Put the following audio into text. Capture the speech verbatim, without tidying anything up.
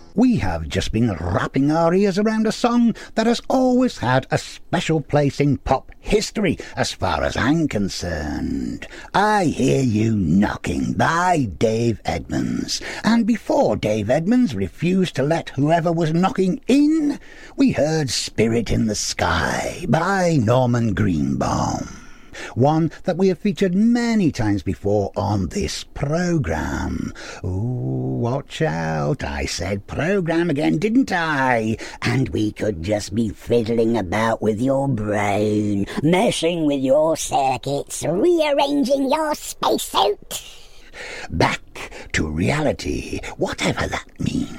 We have just been wrapping our ears around a song that has always had a special place in pop history, as far as I'm concerned. I Hear You Knocking by Dave Edmunds. And before Dave Edmunds refused to let whoever was knocking in, we heard Spirit in the Sky by Norman Greenbaum. One that we have featured many times before on this programme. Ooh, watch out, I said programme again, didn't I? And we could just be fiddling about with your brain, messing with your circuits, rearranging your spacesuit. Back to reality, whatever that means.